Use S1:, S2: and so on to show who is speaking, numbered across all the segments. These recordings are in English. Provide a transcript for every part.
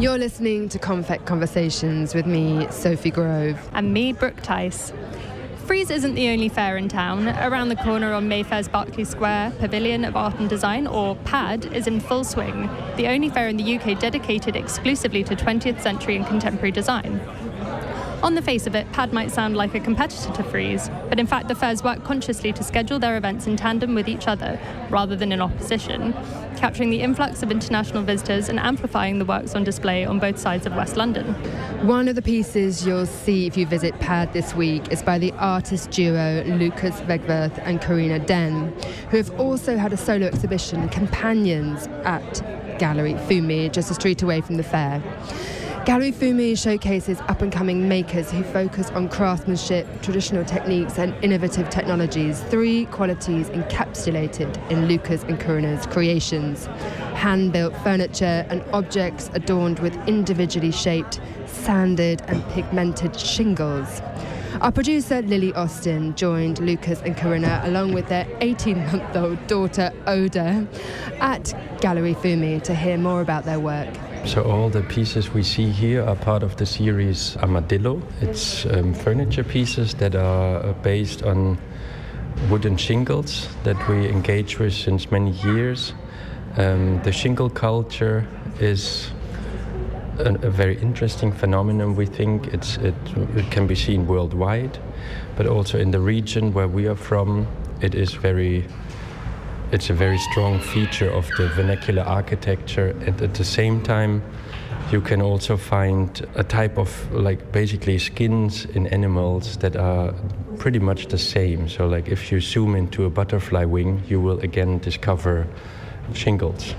S1: You're listening to Confect Conversations with me, Sophie Grove.
S2: And me, Brooke Tice. Frieze isn't the only fair in town. Around the corner on Mayfair's Berkeley Square, Pavilion of Art and Design, or PAD, is in full swing, the only fair in the UK dedicated exclusively to 20th century and contemporary design. On the face of it, PAD might sound like a competitor to Frieze, but in fact the fairs work consciously to schedule their events in tandem with each other, rather than in opposition, capturing the influx of international visitors and amplifying the works on display on both sides of West London.
S1: One of the pieces you'll see if you visit PAD this week is by the artist duo Lucas Vegwerth and Corinna Den, who have also had a solo exhibition, Companions, at Gallery Fumi, just a street away from the fair. Gallery Fumi showcases up-and-coming makers who focus on craftsmanship, traditional techniques and innovative technologies, three qualities encapsulated in Lucas and Corinna's creations: hand-built furniture and objects adorned with individually shaped, sanded and pigmented shingles. Our producer Lily Austin joined Lucas and Corinna along with their 18-month-old daughter Oda at Gallery Fumi to hear more about their work.
S3: So all the pieces we see here are part of the series Armadillo. It's furniture pieces that are based on wooden shingles that we engage with since many years. The shingle culture is a very interesting phenomenon. We think it can be seen worldwide, but also in the region where we are from, it's a very strong feature of the vernacular architecture. And at the same time, you can also find a type of basically skins in animals that are pretty much the same. So if you zoom into a butterfly wing, you will again discover shingles.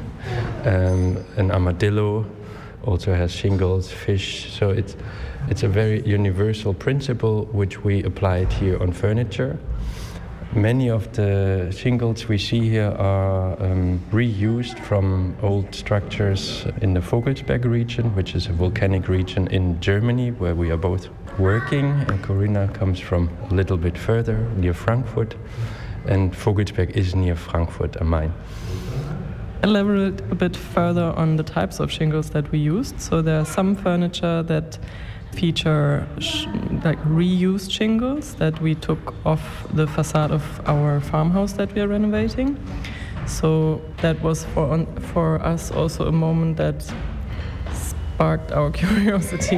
S3: An armadillo also has shingles, fish. So it's a very universal principle which we applied here on furniture. Many of the shingles we see here are reused from old structures in the Vogelsberg region, which is a volcanic region in Germany where we are both working. And Corinna comes from a little bit further, near Frankfurt. And Vogelsberg is near Frankfurt am Main.
S4: Elaborate a bit further on the types of shingles that we used. So there are some furniture that feature reused shingles that we took off the facade of our farmhouse that we are renovating. So that was for us also a moment that sparked our curiosity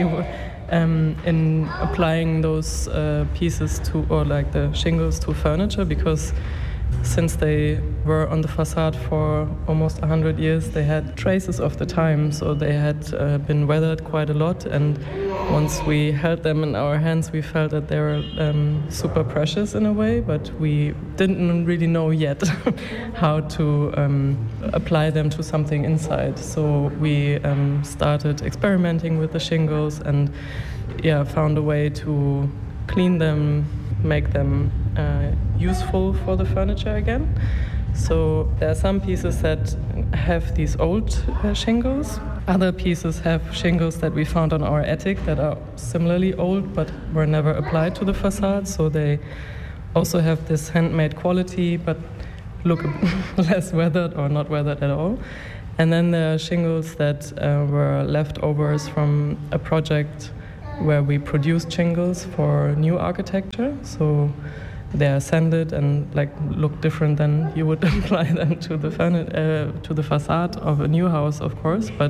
S4: in applying those pieces the shingles to furniture, because since they were on the facade for almost 100 years, they had traces of the time, so they had been weathered quite a lot, and once we held them in our hands, we felt that they were super precious in a way, but we didn't really know yet how to apply them to something inside. So we started experimenting with the shingles and found a way to clean them, make them useful for the furniture again. So there are some pieces that have these old shingles. Other pieces have shingles that we found on our attic that are similarly old but were never applied to the facade. So they also have this handmade quality but look less weathered or not weathered at all. And then there are shingles that were leftovers from a project where we produced shingles for new architecture. So they are sanded and look different than you would apply them to the facade of a new house, of course. But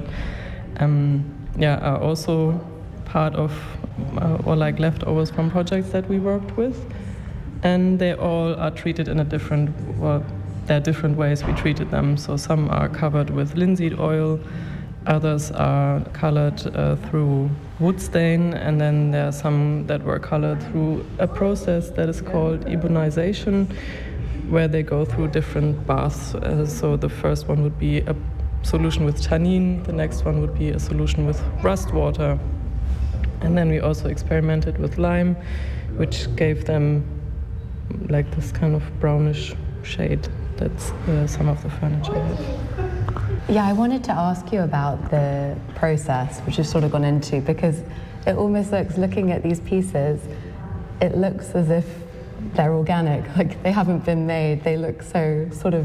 S4: are also part of or leftovers from projects that we worked with, and they all are treated in there are different ways we treated them. So some are covered with linseed oil. Others are colored through wood stain, and then there are some that were colored through a process that is called ebonization, where they go through different baths. So the first one would be a solution with tannin, the next one would be a solution with rust water. And then we also experimented with lime, which gave them this kind of brownish shade that some of the furniture has.
S5: Yeah, I wanted to ask you about the process, which you've sort of gone into, because it almost looking at these pieces, it looks as if they're organic, they haven't been made. They look so sort of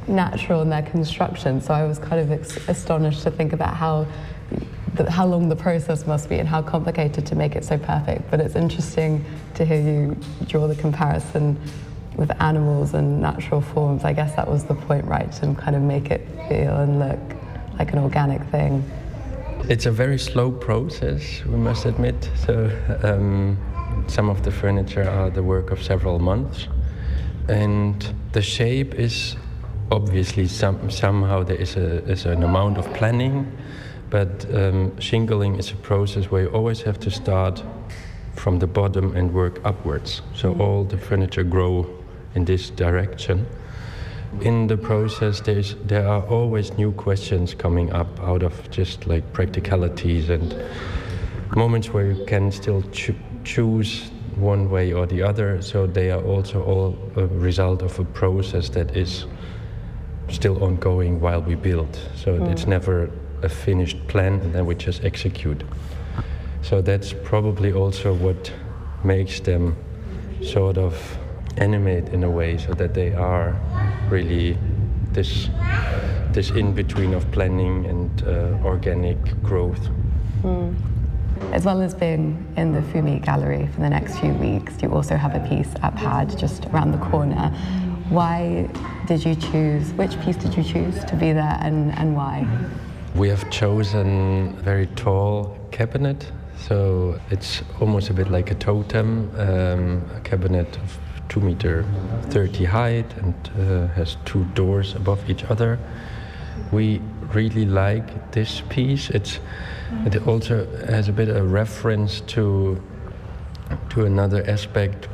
S5: natural in their construction. So I was kind of astonished to think about how long the process must be and how complicated to make it so perfect. But it's interesting to hear you draw the comparison with animals and natural forms. I guess that was the point, right? To kind of make it feel and look like an organic thing.
S3: It's a very slow process, we must admit. So some of the furniture are the work of several months. And the shape is obviously somehow there is an amount of planning, but shingling is a process where you always have to start from the bottom and work upwards. So all the furniture grow in this direction. In the process, there are always new questions coming up out of just like practicalities and moments where you can still choose one way or the other. So they are also all a result of a process that is still ongoing while we build. So it's never a finished plan and then we just execute. So that's probably also what makes them sort of animate in a way, so that they are really this in-between of planning and organic growth.
S5: As well as being in the Fumi Gallery for the next few weeks, you also have a piece at PAD just around the corner. Which piece did you choose to be there and why?
S3: We have chosen a very tall cabinet, so it's almost a bit like a totem, a cabinet of 2.30 meters height and has two doors above each other. We really like this piece. It also has a bit of reference to another aspect.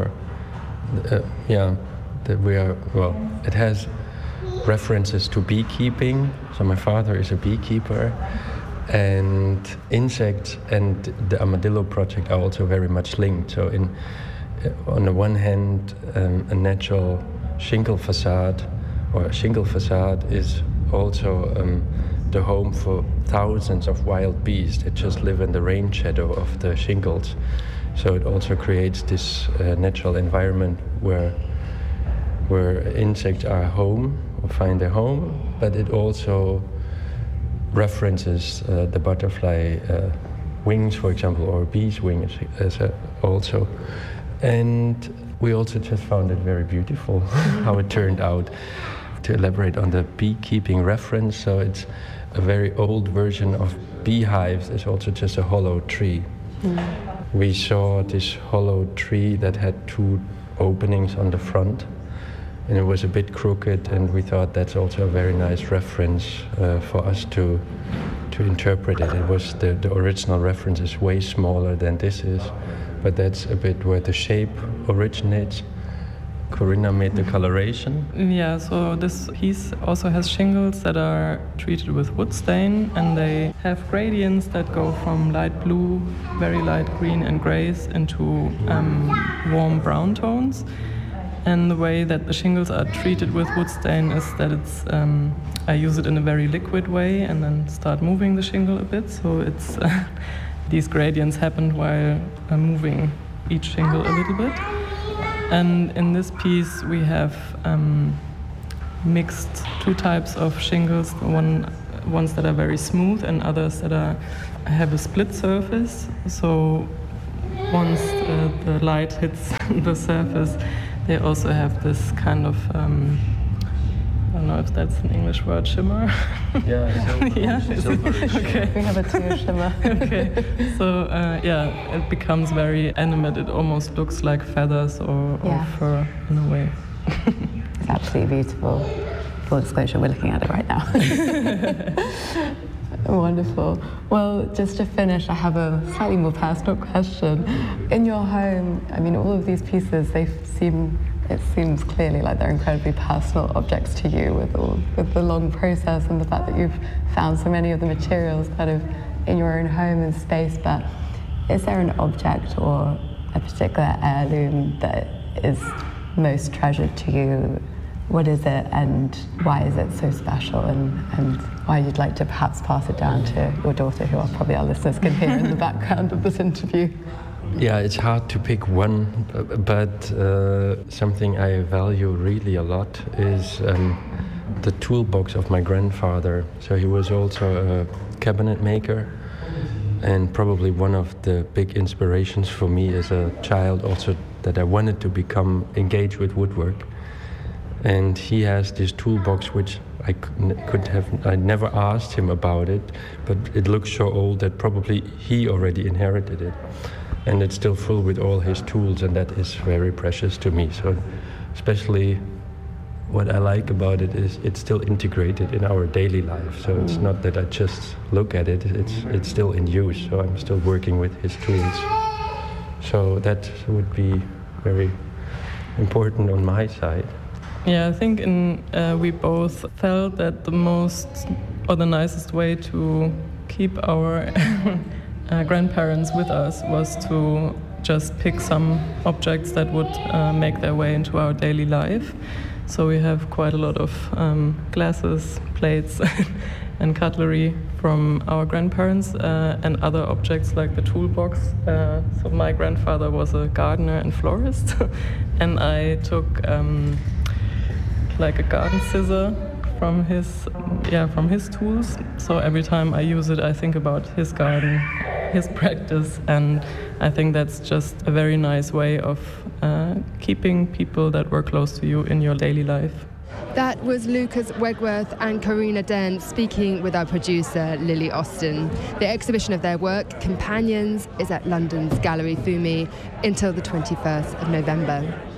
S3: It has references to beekeeping. So my father is a beekeeper, and insects and the Armadillo project are also very much linked. So on the one hand, a natural shingle facade is also the home for thousands of wild bees that just live in the rain shadow of the shingles. So it also creates this natural environment where insects are home or find their home, but it also references the butterfly wings, for example, or bees' wings also. And we also just found it very beautiful how it turned out. To elaborate on the beekeeping reference, so it's a very old version of beehives. It's also just a hollow tree. We saw this hollow tree that had two openings on the front, and it was a bit crooked, and we thought that's also a very nice reference for us to interpret it. It was the original reference is way smaller than this is, but that's a bit where the shape originates. Corinna made the coloration.
S4: Yeah, so this piece also has shingles that are treated with wood stain, and they have gradients that go from light blue, very light green and grays into warm brown tones. And the way that the shingles are treated with wood stain is that I use it in a very liquid way and then start moving the shingle a bit. So it's these gradients happen while moving each shingle a little bit. And in this piece we have mixed two types of shingles, ones that are very smooth and others that have a split surface. So once the light hits the surface, they also have this kind of, I don't know if that's an English word, shimmer.
S3: Yeah, silver.
S4: Okay.
S5: We have a tear shimmer.
S4: Okay, so it becomes very animate. It almost looks like feathers or fur in a way.
S5: It's absolutely beautiful. Full disclosure, we're looking at it right now. Wonderful. Well, just to finish, I have a slightly more personal question. In your home, I mean, all of these pieces, it seems clearly like they're incredibly personal objects to you with the long process and the fact that you've found so many of the materials kind of in your own home and space. But is there an object or a particular heirloom that is most treasured to you? What is it and why is it so special, and why you'd like to perhaps pass it down to your daughter, who probably our listeners can hear in the background of this interview?
S3: Yeah, it's hard to pick one, but something I value really a lot is the toolbox of my grandfather. So he was also a cabinet maker, and probably one of the big inspirations for me as a child also that I wanted to become engaged with woodwork. And he has this toolbox which I never asked him about it, but it looks so old that probably he already inherited it. And it's still full with all his tools, and that is very precious to me. So especially what I like about it is it's still integrated in our daily life. So it's not that I just look at it, it's still in use. So I'm still working with his tools. So that would be very important on my side.
S4: Yeah, I think we both felt that the most or the nicest way to keep our grandparents with us was to just pick some objects that would make their way into our daily life. So we have quite a lot of glasses, plates and cutlery from our grandparents and other objects like the toolbox. So my grandfather was a gardener and florist and I took like a garden scissor from his tools. So every time I use it, I think about his garden, his practice, and I think that's just a very nice way of keeping people that were close to you in your daily life.
S1: That was Lucas Wegwerth and Karina Den speaking with our producer, Lily Austin. The exhibition of their work, Companions, is at London's Gallery Fumi until the 21st of November.